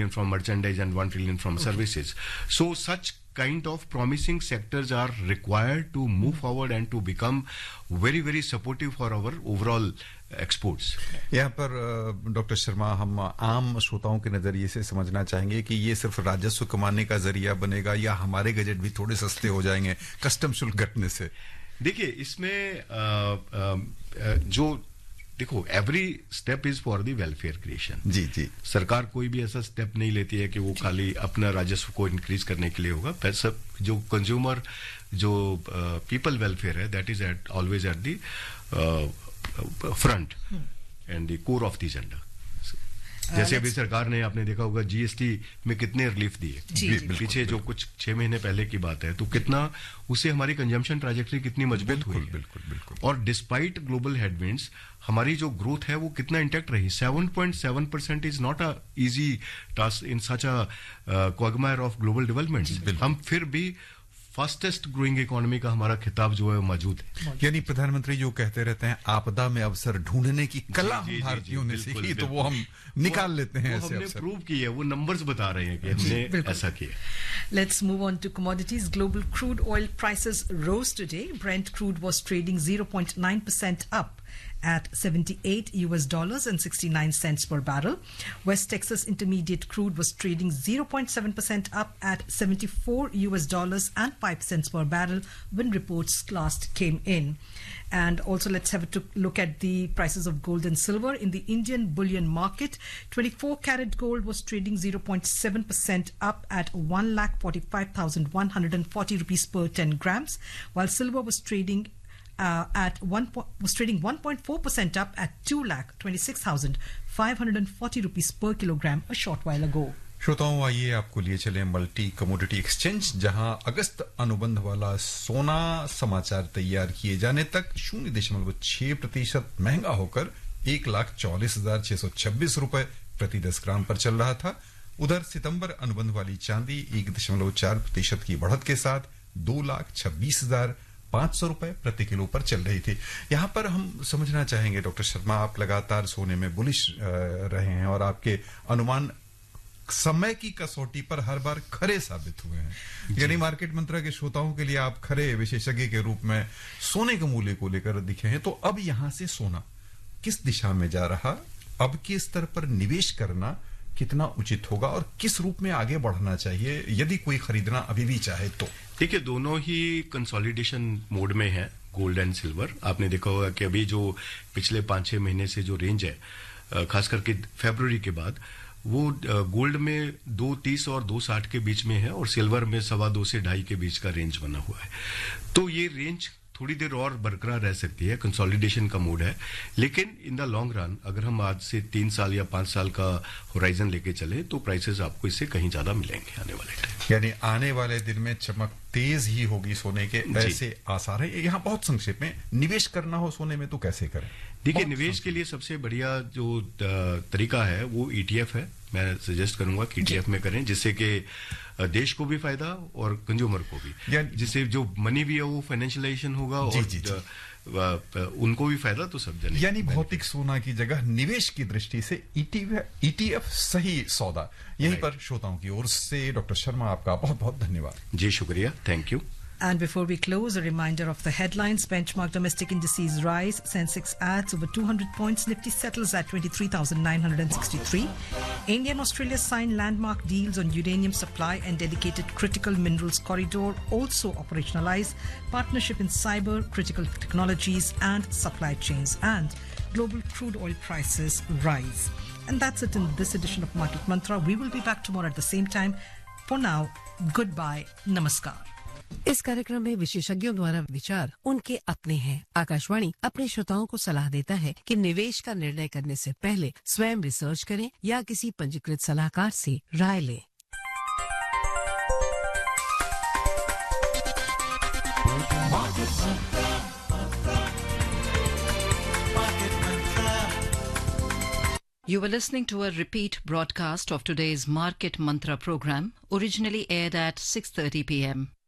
trillion from merchandise and 1 trillion from services. So such kind of promising sectors are required to move forward and to become very, very supportive for our overall exports. यहाँ पर doctor Sharma हम आम श्रोताओं के नजरिए से समझना चाहेंगे कि ये सिर्फ राजस्व कमाने का जरिया बनेगा या हमारे गजेट भी थोड़े सस्ते हो जाएंगे कस्टम शुल्क घटने से? देखिए इसमें जो देखो every step is for the welfare creation. जी जी. सरकार कोई भी ऐसा स्टेप नहीं लेती है कि वो खाली अपना राजस्व को इंक्रीज करने के लिए होगा. पैसा जो कंज्यूमर जो पीपल वेलफेयर है that is always at the front end the core of the agenda. जैसे अभी सरकार ने आपने देखा होगा जीएसटी में कितने रिलीफ दिए पीछे जो कुछ 6 महीने पहले की बात है, तो कितना उससे हमारी कंजम्पशन ट्रैजेक्टरी कितनी मजबूत हुई है. बिल्कुल. और डिस्पाइट ग्लोबल हेडविंड्स हमारी जो ग्रोथ है वो कितना इंटैक्ट रही. 7.7% is not a easy task in such a क्वागमायर of global development. हम फिर भी फास्टेस्ट ग्रोइंग इकोनॉमी का हमारा खिताब जो है मौजूद है. यानी प्रधानमंत्री जो कहते रहते हैं आपदा में अवसर ढूंढने की कला भारतीयों ने सीखी, तो वो हम निकाल लेते हैं. ऐसे हमने प्रूव की है, वो नंबर्स बता रहे हैं कि हमने ऐसा किया. Let's move on to commodities. Global crude oil prices rose today. Brent crude was trading 0.9% up at $78 and 69 cents per barrel. West Texas Intermediate crude was trading 0.7% up at $74 and 5 cents per barrel when reports last came in. And also let's have a look at the prices of gold and silver. In the Indian bullion market, 24 karat gold was trading 0.7% up at 1,45,140 rupees per 10 grams, while silver was trading 1.4% up at 2,26,540 rupees per kilogram a short while ago. श्रोताओं आइए आपको लिए चले multi commodity exchange, जहां अगस्त अनुबंध वाला सोना समाचार तैयार किए जाने तक 0.6% महंगा होकर 1,44,626 रुपए प्रति 10 ग्राम पर चल रहा था. उधर सितंबर अनुबंध वाली चांदी 1.4% की बढ़त के साथ 2,26,500 रुपए प्रति किलो पर चल रही थी. यहां पर हम समझना चाहेंगे डॉक्टर शर्मा, आप लगातार सोने में बुलिश रहे हैं और आपके अनुमान समय की कसौटी पर हर बार खरे साबित हुए हैं. यानी मार्केट मंत्रा के श्रोताओं के लिए आप खरे विशेषज्ञ के रूप में सोने के मूल्य को लेकर दिखे हैं. तो अब यहां से सोना किस दिशा में जा रहा, अब के स्तर पर निवेश करना कितना उचित होगा और किस रूप में आगे बढ़ना चाहिए यदि कोई खरीदना अभी भी चाहे तो? देखिए दोनों ही कंसोलिडेशन मोड में है, गोल्ड एंड सिल्वर. आपने देखा होगा कि अभी जो पिछले 5-6 महीने से जो रेंज है, खास करके फरवरी के बाद, वो गोल्ड में 2.30 और 2.60 के बीच में है और सिल्वर में 2.25 से 2.5 के बीच का रेंज बना हुआ है. तो ये रेंज थोड़ी देर और बरकरार रह सकती है, कंसोलिडेशन का मोड है. लेकिन इन द लॉन्ग रन अगर हम आज से 3 साल या 5 साल का होराइजन लेके चले तो प्राइसेस आपको इससे कहीं ज्यादा मिलेंगे आने वाले टाइम. यानी आने वाले दिन में चमक तेज ही होगी सोने के, ऐसे आसार है. यहाँ बहुत संक्षेप में, निवेश करना हो सोने में तो कैसे करें? देखिए निवेश के लिए सबसे बढ़िया जो तरीका है वो ईटीएफ है. मैं सजेस्ट करूंगा कि ईटीएफ में करें, जिससे कि देश को भी फायदा और कंज्यूमर को भी, जिससे जो मनी भी है वो फाइनेंशियलाइजेशन होगा और उनको भी फायदा, तो सब जने. यानी भौतिक सोना की जगह निवेश की दृष्टि से ईटीएफ सही सौदा. यहीं पर श्रोताओं की ओर से डॉक्टर शर्मा आपका बहुत बहुत धन्यवाद. जी शुक्रिया, thank you. And before we close, a reminder of the headlines. Benchmark domestic indices rise. Sensex adds over 200 points. Nifty settles at 23,963. India and Australia sign landmark deals on uranium supply and dedicated critical minerals corridor. Also operationalize partnership in cyber, critical technologies and supply chains. And global crude oil prices rise. And that's it in this edition of Market Mantra. We will be back tomorrow at the same time. For now, goodbye. Namaskar. इस कार्यक्रम में विशेषज्ञों द्वारा विचार उनके अपने हैं. आकाशवाणी अपने श्रोताओं को सलाह देता है कि निवेश का निर्णय करने से पहले स्वयं रिसर्च करें या किसी पंजीकृत सलाहकार से राय लें. You were listening to a repeat broadcast of today's Market Mantra program, originally aired at 6:30 p.m.